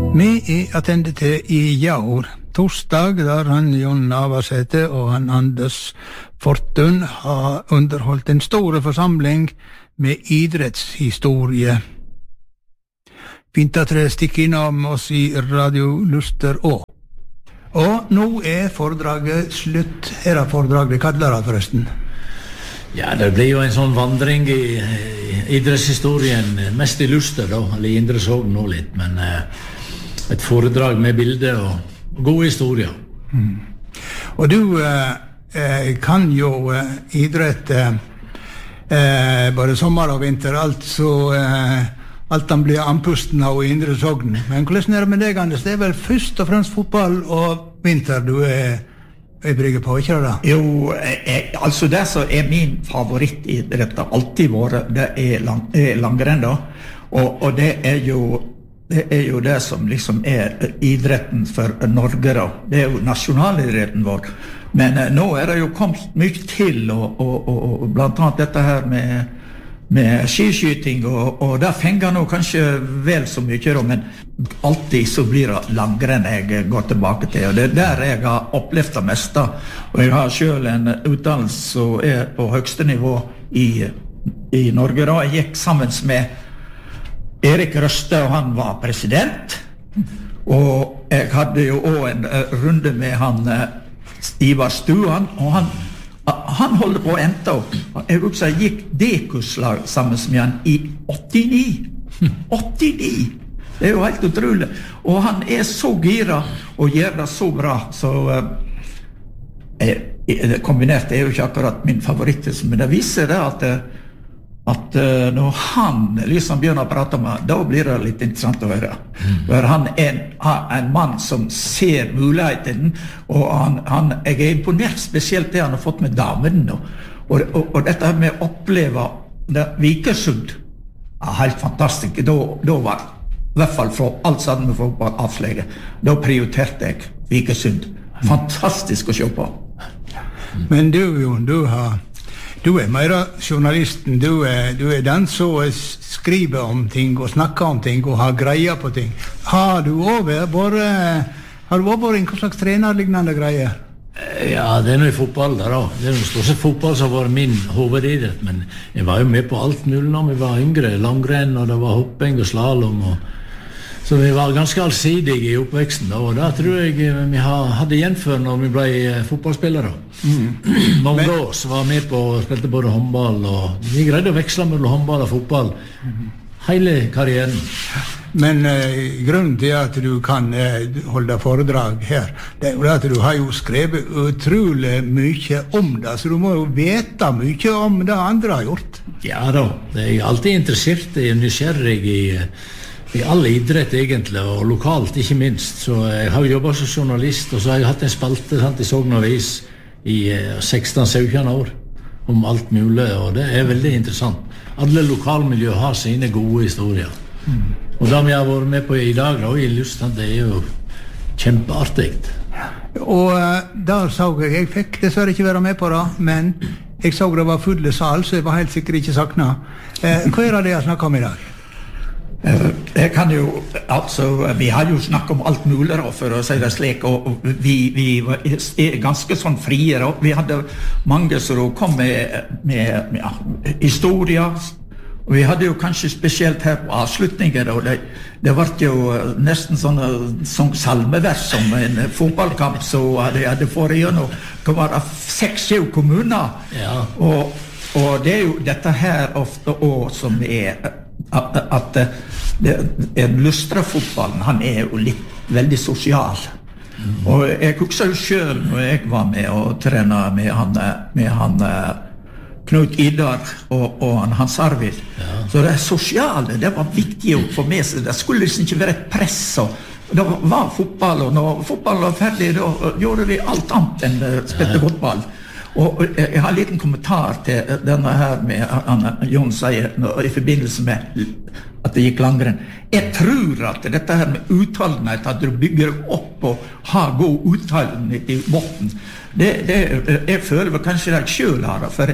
Vi attende til I Jaur, torsdag, der han Jon Navarsete og han Anders Fortun har underholdt en stor forsamling med idrettshistorie. Fint at dere stikker innom oss I Radio Luster også. Og nå foredraget slutt. Her foredraget kallet det forresten. Ja, det blir jo en sånn vandring I idrettshistorien, mest I Luster da, eller I Indre Sogn nå litt, men et foredrag med bilder og gode historier. Og du kan jo idrett både sommer og vinter, alt han blir anpusten av I Indre Sogn. Men hvordan det med deg, Anders? Det vel først og fremst fotball og vinter du brygger på, ikke det da? Jo, altså det som min favorittidrett har alltid vært, det langrenn da. Og det jo det som liksom idretten for Norge da. Det jo nasjonalidretten vår. Men nå det jo kommet mye til, og blant annet dette her med skiskyting, og det fenger nå kanskje vel så mye, men alltid så blir det langrenn jeg går tilbake til, og det der jeg har opplevd det meste. Og jeg har selv en utdannelse som på høyeste nivå I Norge da. Jeg gikk sammen med Erik Røste, og han var president, og jeg hadde jo også en runde med han Ivar Stuan, og han holdt på å ente opp. Jeg husker jeg gikk D-kurslag sammen med han I 89. Det jo helt utrolig. Og han så gira og gjør det så bra, så kombinert jo ikke akkurat min favoritt, men det viser det at når han liksom begynner å prate med, da blir det litt interessant å høre. For han en mann som ser muligheten, og jeg imponert spesielt det han har fått med damen nå. Og dette med å oppleve det Vikersund, helt fantastisk. Da var I hvert fall fra alt sånn med fotball avslege. Da prioriterte jeg Vikersund. Fantastisk å se på. Men du, Jon, du mer journalisten, du den som skriver om ting og snakker om ting og har greier på ting. Har du også vært en slags trenerlignende greier? Ja, det noe I fotball da. Det noe stort sett fotball som var min hovedidrett, men jeg var jo med på alt mulig når vi var yngre. Langrenn, og det var hopping og slalom, så vi var ganske allsidige I oppveksten da, og da tror jeg vi hadde gjenfør når vi ble fotballspillere. Mange år så var vi med på å spille både håndball, og vi greide å veksle mellom håndball og fotball hele karrieren. Men grunnen til at du kan holde foredrag her, det jo at du har jo skrevet utrolig mye om det, så du må jo vite mye om det andre har gjort. Ja da, jeg alltid interessert I nysgjerrig I all idrett egentlig, og lokalt ikke minst. Så jeg har jobbet som journalist, og så har jeg hatt en spalte I Sogn Avis I 16-17 år om alt mulig, og det veldig interessant. Alle lokalmiljø har sine gode historier. Og det vi har vært med på I dag, og I Lustand, det jo kjempeartig. Og der så jeg fikk dessverre ikke være med på det, men jeg så det var fulle sal, så jeg var helt sikkert ikke saknet. Hva det jeg snakket om I dag? Jeg kan jo, altså, vi har jo snakket om alt mulig for å si det slik, og vi var ganske sånn frie, og vi hadde mange som kom med historier, og vi hadde jo kanskje spesielt her på avslutninger, og det var jo nesten sånn salmevers om en fotballkamp, så hadde foran gjennom, det var 6-7 kommuner, og det jo dette her ofte også som at Lustra-fotballen, han jo veldig sosial. Og jeg husker jo selv når jeg var med og trenet med han Knut Idar og Hans Arvid. Så det sosiale, det var viktig å få med seg. Det skulle liksom ikke være et press, og det var fotball, og når fotball var ferdig, da gjorde vi alt annet enn spilte fotball. Og jeg har en liten kommentar til denne her med Jon sier I forbindelse med at det gikk langrenn. Jeg tror at dette her med uttalenhet, at du bygger opp og har god uttalenhet I botten, jeg føler vel kanskje det jeg selv har, for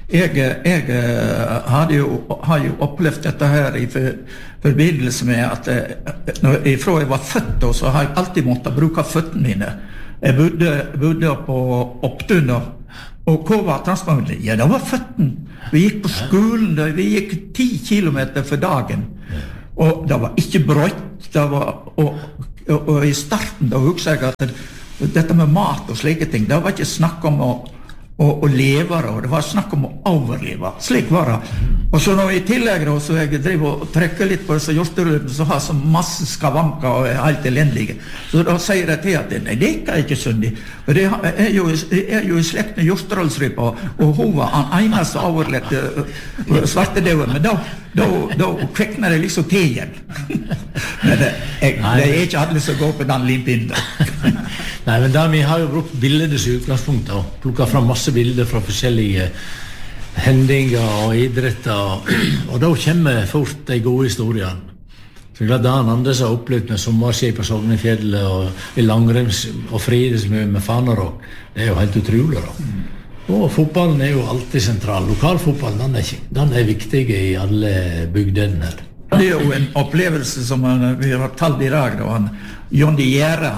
jeg har jo opplevd dette her I forbindelse med at fra jeg var født da, så har jeg alltid måttet bruke føttene mine. Jeg bodde på Opptun da, og hva var transportmiddel? Ja, det var føttene. Vi gikk på skolen, vi gikk 10 kilometer for dagen, og det var ikke brøtt, og I starten da husker jeg at dette med mat og slike ting, det var ikke snakk om å leve, og det var snakk om å overleve. Slik var det. Og så når I tillegg da, så jeg driver og trekker litt på disse hjorterødene, så har så masse skavanker og helt elendige. Så da sier jeg til at nei, det er ikke syndig. For det jo I slekt med hjorterølsrypa, og hun var den eneste overlevde svartedauen, men da kvekner det liksom til igjen. Men det ikke alle som går på den limpinnen. Nei, men da vi har jo brukt bilder som utgangspunkt og plukket fram masse bilder fra forskjellige hendinger og idretter, og da kommer fort de gode historiene. Så jeg Dan Anders har opplevd med sommerskip på Sognefjellet og I langrenns og fridesmø med Fanerok. Det jo helt utrolig da. Og fotballen jo alltid sentral. Lokalfotballen, den viktig I alle bygdene her. Det jo en opplevelse som vi har talt I dag da. Jonny Gjære,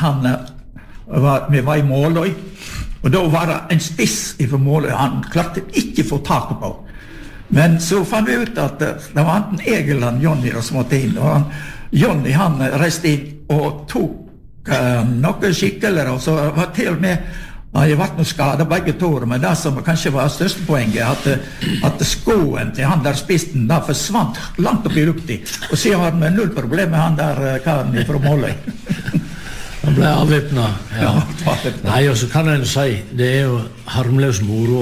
vi var I Måløy, og da var det en spiss fra Måløy, han klarte ikke få tak på. Men så fann vi ut at det var enten jeg eller Jonny som måtte inn, og Jonny han reiste inn og tok noen skikkeler, og så var til og med jeg var noe skadet begge tårer, men det som kanskje var største poenget, at skoen til han der spisten, da forsvant langt opp I lukti, og siden var det med null problem med han der karen fra Måløy. Han ble avvæpnet, ja. Nei, og så kan jeg si, det jo harmløs moro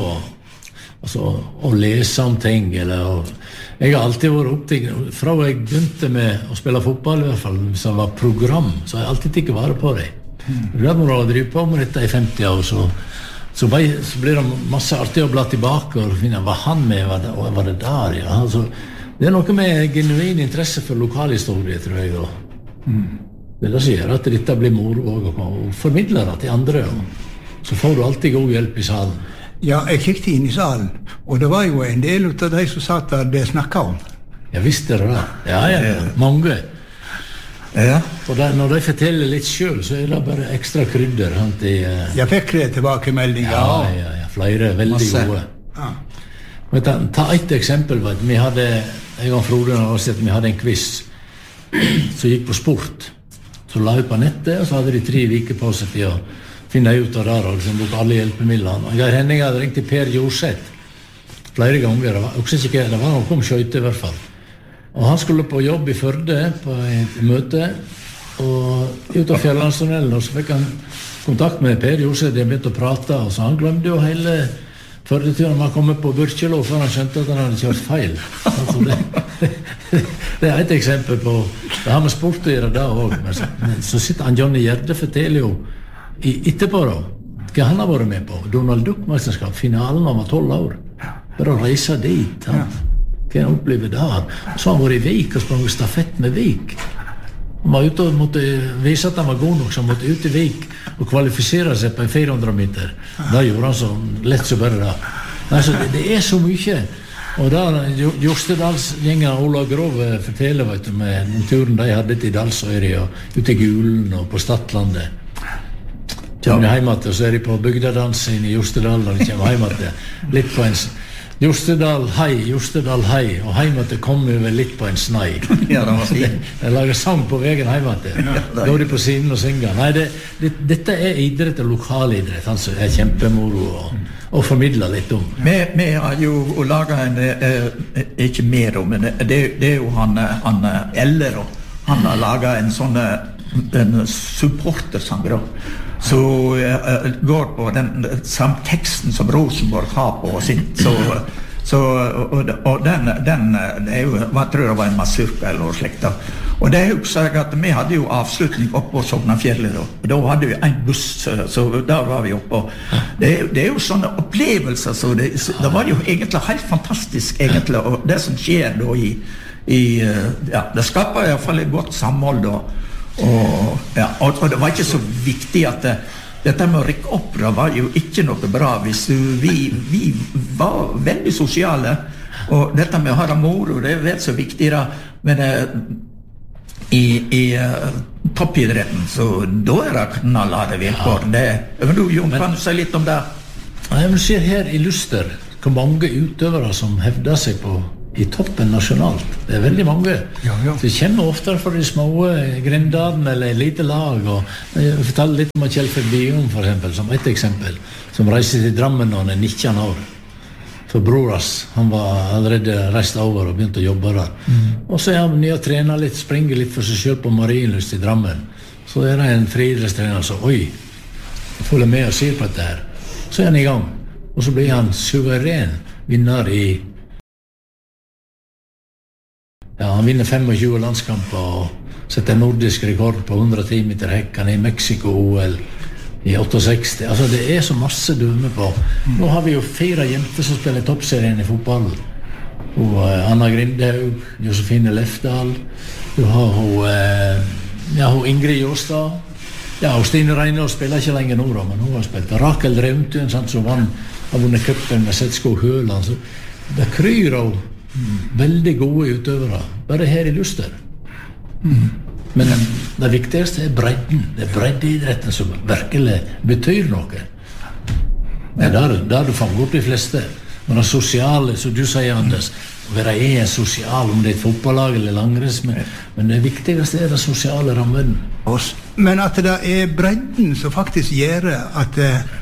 å lese om ting, jeg har alltid vært opptatt, fra jeg begynte med å spille fotball I hvert fall, hvis det var program, så har jeg alltid ikke vært på det. Når du har drivet på med dette I 50 år, så blir det masse artig å bla tilbake og finne hva han med, hva var det der, ja. Altså, det noe med genuin interesse for lokalhistorie, tror jeg da. Det sier at dette blir moro og formidler det til andre, og så får du alltid god hjelp I salen. Ja, jeg kikket inn I salen, og det var jo en del av de som satt der det snakket om. Ja, visst det. Ja, mange. Ja. Og når de forteller litt selv, så det bare ekstra krydder. Jeg fikk det tilbakemeldinger. Ja, flere veldig gode. Ja. Ta et eksempel. Vi hadde, jeg og Frode vi hadde en quiz som gikk på sport. Så la ut på nettet, og så hadde de 3 uker på seg til å finne ut av det, og liksom bruke alle hjelpemidlene. Og Geir Henning hadde ringt til Per Jorseth flere ganger. Det var noe om skjøyte I hvert fall. Og han skulle på jobb I Førde på et møte, og ut av Fjellandstunnelen, og så fikk han kontakt med Per Jorseth, de begynte å prate, og så han glemte jo hele Førdeturen. Han kom på Burkjelo før han skjønte at han hadde kjørt feil. Altså det et eksempel på, det har med sport å gjøre da også, men så sitter han Jonny Gjerde forteller jo etterpå da, hva han har vært med på. Donald Duck-mesterskap, finalen han var 12 år. Bare å reise dit, hva han opplevde der. Så han var I Vik og sprang stafett med Vik. Han var ute og måtte vise at han var god nok, så han måtte ut I Vik og kvalifisere seg på en 400 meter. Da gjorde han så lett så bare det. Altså, det så mye. Og da Jostedalsgjengen Ola Grov forteller vet du, med den turen de hadde til Dalsøyri og ute I Gulen og på Stadlandet. Kommer hjemme til, og så de på bygdadansen I Jostedal, og de kommer hjemme til litt på en Jostedal hei, og hjemme til kommer vi litt på en snei. Ja, det var fint. Jeg lager sang på veien hjemme til. Går de på siden og synger. Nei, dette idrett og lokalidrett, altså kjempemoro og formidler litt om. Vi har jo laget ikke mer om, men det jo han Eller, han har laget en sånn supportersang da. Så går på den samme teksten som Rosenborg har på sitt og den jo, hva tror jeg var en masurka eller noe slikt da. Og det jo så at vi hadde jo avslutning oppe på Sognafjellet da. Og da hadde vi en buss, så der var vi oppe. Det jo sånne opplevelser, så det var jo egentlig helt fantastisk egentlig, og det som skjer da det skaper I hvert fall et godt samhold da. Og det var ikke så viktig at dette med å rykke opp, det var jo ikke noe bra hvis vi var veldig sosiale, og dette med å ha det moro, det vel så viktig da, men i toppidretten, så da det knallharde vilkår. Men du, Jon, kan du si litt om det? Jeg vil se her i Luster hvor mange utøvere som hevder seg i toppen nasjonalt. Det veldig mange. Ja. De kommer ofte fra de små grindene eller lite lag. Og jeg forteller litt om Kjell Bion, for eksempel, som et eksempel, som reiser til Drammen når han 19 år. For broras, han var allerede reist over og begynte å jobbe der. Og så han nye og trener litt, springer litt for seg selv på Marienlyst i Drammen. Så det en friidrettstrener som, oi, jeg følger med og sier på dette her. Så han i gang. Og så blir han suveren vinner han vinner 25 landskamper og setter nordisk rekord på 110 meter hekk. Han i Mexico-OL i 68. Altså det så masse dømme på. Nå har vi jo 4 jenter som spiller toppserien i fotball. Og Anna Grindhaug, Josefine Lefdal, du har hun Ingrid Jåstad. Ja, og Stine Reine spiller ikke lenger nå, men hun har spilt. Rakel Reumtun, som har vunnet cupen med Setskog Høland. Så det kryr av veldig gode utøvere, bare her i Luster. Men det viktigste bredden. Det breddeidretten som virkelig betyr noe. Det der du fanger opp de fleste. Men det sosiale, som du sier, Anders, å være en sosial, om det et fotballag eller langrenns, men det viktigste det sosiale rammen. Men at det bredden som faktisk gjør at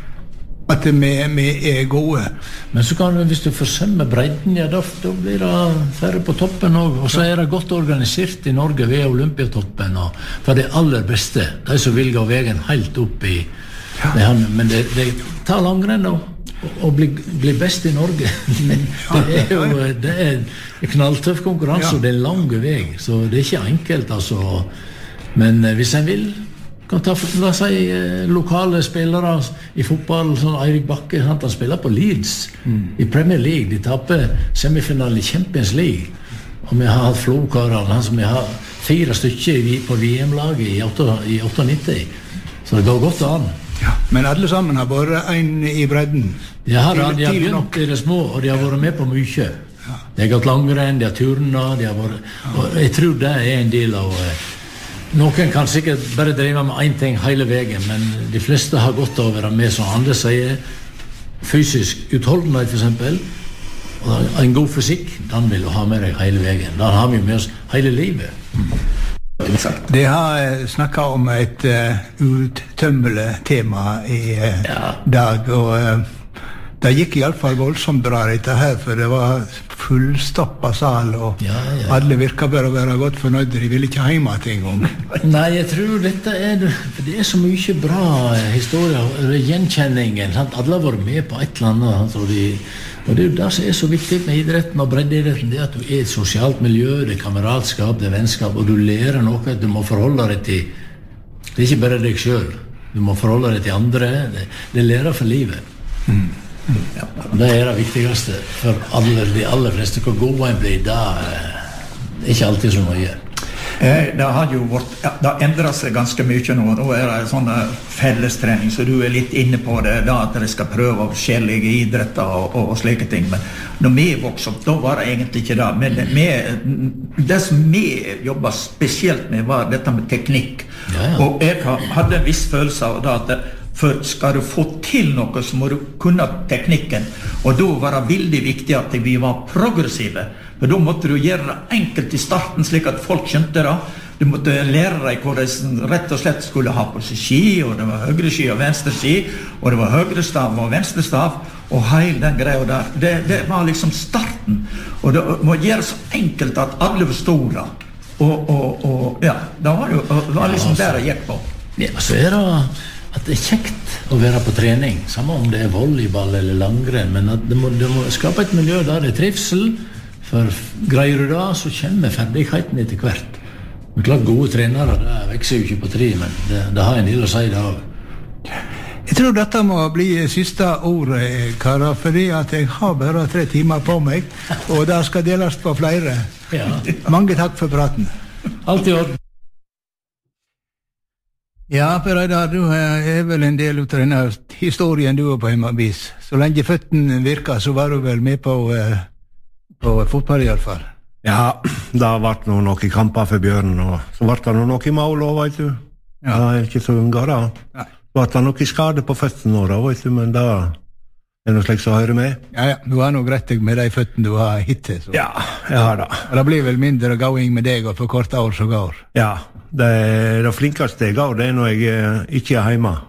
vi gode. Men så kan du, hvis du forsømmer bredden, da blir det færre på toppen også. Og så det godt organisert i Norge ved Olympiatoppen, for det aller beste, de som vil gå veien helt opp i men det tar langrenn å bli best i Norge. Det knalltøff konkurranse, og det lang vei, så det ikke enkelt, altså. Men hvis en vil, kan ta lokale spillere i fotball, sånn Eirik Bakke, han spiller på Leeds i Premier League. De taper semifinalen i Champions League, og vi har hatt Flokarene, som vi har 4 stykker på VM-laget i 98, så det går godt an. Men alle sammen har vært en i bredden. De har begynt i det små, og de har vært med på mye. De har gått langrenn, de har turnet, og jeg tror det en del av. Noen kan sikkert bare drive med en ting hele veien, men de fleste har godt av å være med, som andre sier, fysisk utholdenhet for eksempel, og en god fysikk, den vil du ha med deg hele veien. Den har vi med oss hele livet. De har snakket om et uttømmelig tema i dag, og det gikk i alle fall voldsomt bra dette her, for det var fullstoppet sal, og alle virker bare å være godt fornøyde. De ville ikke hjemme til en gang. Nei, jeg tror dette det så mye bra historier, gjenkjenningen, sant? Alle har vært med på et eller annet, og det jo det som så viktig med idretten og breddeidretten, det at du et sosialt miljø, det kameratskap, det vennskap, og du lærer noe at du må forholde deg til. Det ikke bare deg selv, du må forholde deg til andre, det lærer for livet. Det det viktigste for de aller fleste. Hvor god en blir, det ikke alltid så mye. Det har jo det endret seg ganske mye nå. Nå det sånn fellestrening, så du litt inne på det, da at de skal prøve forskjellige idretter og slike ting. Men når vi vokste opp, da var det egentlig ikke det. Men det som vi jobbet spesielt med, var dette med teknikk. Og jeg hadde en viss følelse av det at for skal du få til noe, så må du kunne teknikken. Og da var det veldig viktig at vi var progressive. For da måtte du gjøre det enkelt i starten, slik at folk skjønte det. Du måtte lære deg hvor de rett og slett skulle ha på seg ski, og det var høyre ski og venstre ski, og det var høyre stav og venstre stav, og hele den greia der. Det var liksom starten. Og det må gjøre så enkelt at alle forstod det. Og ja, det var liksom der det gikk på. Ja, så det at det kjekt å være på trening, samme om det volleyball eller langrenn, men at det må skape et miljø der det trivsel, for greier du da, så kommer ferdigheten etter hvert. Men klart gode trenere, det vekser jo ikke på tre, men det har en del å si det også. Jeg tror dette må bli siste ordet, karer, fordi at jeg har bare 3 timer på meg, og det skal deles på flere. Mange takk for praten. Alt i orden. Ja, Per Reidar, du er vel en del av denne historien du er på hjemmevis. Så lenge føttene virker, så var du vel med på fotball i alle fall. Ja, det har vært noen kamper for Bjørn, og så ble det noe i mål også, vet du. Ja. Det er ikke så unga da. Nei. Så ble det noe skade på føttene nå da, vet du, men det er noe slik som hører med. Ja, du har nok rett med de føttene du har hittil. Så. Ja, jeg har det. Og det blir vel mindre gåing med deg og for korte år så går. Ja, det flinkeste jeg går, det når jeg ikke er hjemme.